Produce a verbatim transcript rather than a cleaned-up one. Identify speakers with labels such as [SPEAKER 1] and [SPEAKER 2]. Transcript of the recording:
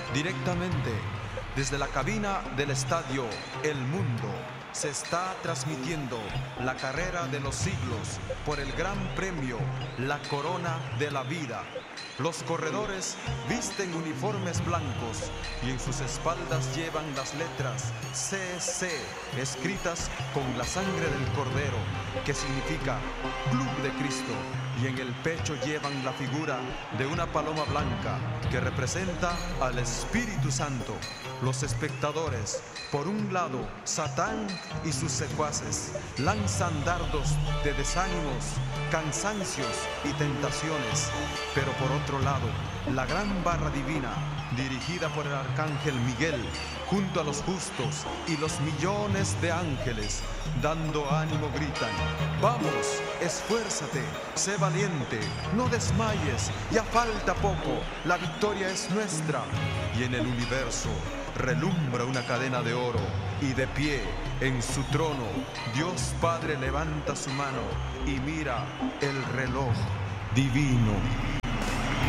[SPEAKER 1] Directamente desde la cabina del estadio El Mundo se está transmitiendo la carrera de los siglos por el Gran Premio La Corona de la Vida. Los corredores visten uniformes blancos y en sus espaldas llevan las letras C C escritas con la sangre del Cordero, que significa Club de Cristo, y en el pecho llevan la figura de una paloma blanca que representa al Espíritu Santo. Los espectadores, por un lado, Satán y sus secuaces, lanzan dardos de desánimos, cansancios y tentaciones, pero por otro lado, la gran barra divina, dirigida por el arcángel Miguel, junto a los justos y los millones de ángeles, dando ánimo gritan: vamos, esfuérzate, sé valiente, no desmayes, ya falta poco, la victoria es nuestra. Y en el universo relumbra una cadena de oro, y de pie en su trono, Dios Padre levanta su mano y mira el reloj divino.